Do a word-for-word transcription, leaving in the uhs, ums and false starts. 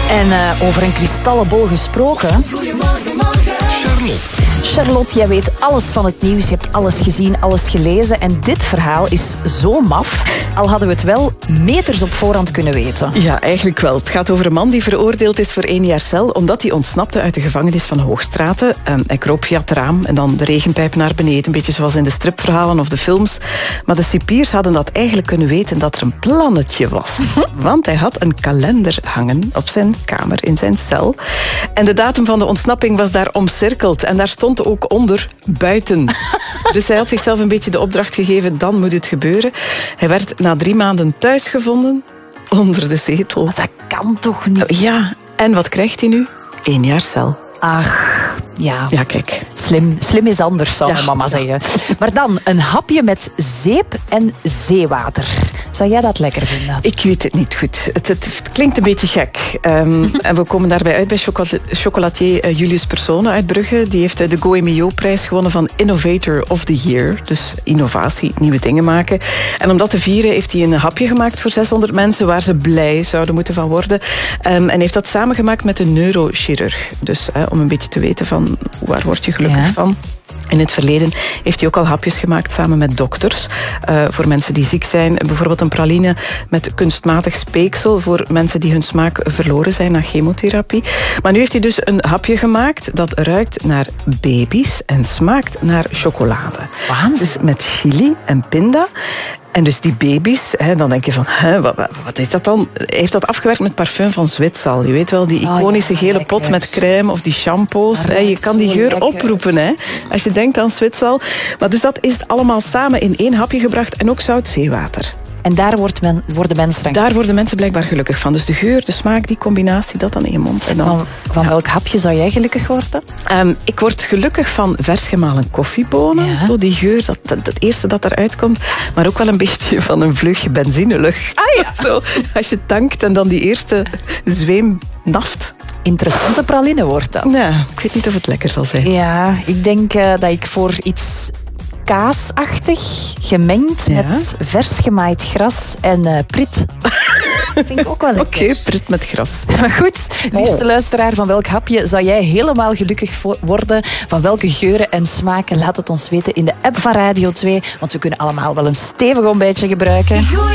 En uh, over een kristallen bol gesproken. Goedemorgen, morgen. Charlotte. Charlotte, jij weet alles van het nieuws. Je hebt alles gezien, alles gelezen. En dit verhaal is zo maf. Al hadden we het wel meters op voorhand kunnen weten. Ja, eigenlijk wel. Het gaat over een man die veroordeeld is voor één jaar cel omdat hij ontsnapte uit de gevangenis van Hoogstraten. Um, hij kroop via het raam en dan de regenpijp naar beneden. Een beetje zoals in de stripverhalen of de films. Maar de cipiers hadden dat eigenlijk kunnen weten dat er een plannetje was. Want hij had een kalender hangen op zijn kamer in zijn cel. En de datum van de ontsnapping was daar omcirkeld. En daar stond ook onder buiten. Dus hij had zichzelf een beetje de opdracht gegeven, dan moet het gebeuren. Hij werd na drie maanden thuis gevonden, onder de zetel. Maar dat kan toch niet? Ja, en wat krijgt hij nu? Eén jaar cel. Ach, ja. Ja, kijk. Slim, slim is anders, zou Ja. mijn mama zeggen. Maar dan een hapje met zeep en zeewater. Zou jij dat lekker vinden? Ik weet het niet goed. Het, het, het klinkt een beetje gek. Um, en we komen daarbij uit bij chocolatier, chocolatier Julius Persone uit Brugge. Die heeft de Goemio-prijs gewonnen van Innovator of the Year. Dus innovatie, nieuwe dingen maken. En om dat te vieren heeft hij een hapje gemaakt voor zeshonderd mensen waar ze blij zouden moeten van worden. Um, en heeft dat samengemaakt met een neurochirurg. Dus uh, om een beetje te weten van waar word je gelukkig Ja. van. In het verleden heeft hij ook al hapjes gemaakt samen met dokters. Uh, voor mensen die ziek zijn. Bijvoorbeeld een praline met kunstmatig speeksel voor mensen die hun smaak verloren zijn na chemotherapie. Maar nu heeft hij dus een hapje gemaakt dat ruikt naar baby's en smaakt naar chocolade. Waanzin. Dus met chili en pinda. En dus die baby's, hè, dan denk je van, hè, wat, wat is dat dan? Hij heeft dat afgewerkt met parfum van Zwitsal. Je weet wel, die iconische Oh ja, gele lekker. pot met crème of die shampoos. Dat Hè, je ruikt kan die zo geur lekker. oproepen, hè, als je denkt aan Zwitsal. Maar dus dat is allemaal samen in één hapje gebracht en ook zout zeewater. En daar wordt men, worden mensen rank. Daar worden mensen blijkbaar gelukkig van. Dus de geur, de smaak, die combinatie, dat dan in je mond. En dan, Van, van ja. welk hapje zou jij gelukkig worden? Um, ik word gelukkig van vers gemalen koffiebonen. Ja. Zo die geur, dat, dat, dat eerste dat eruit komt. Maar ook wel een beetje van een vleugje benzinelucht. Ah ja. Zo, als je tankt en dan die eerste zweem naft. Interessante praline wordt dat. Ja, ik weet niet of het lekker zal zijn. Ja, ik denk uh, dat ik voor iets kaasachtig, gemengd Ja. met vers gemaaid gras en uh, prit. Vind ik ook wel Oké, lekker. prit met gras. Maar goed, liefste luisteraar, van welk hapje zou jij helemaal gelukkig vo- worden? Van welke geuren en smaken? Laat het ons weten in de app van Radio twee. Want we kunnen allemaal wel een stevig ontbijtje gebruiken.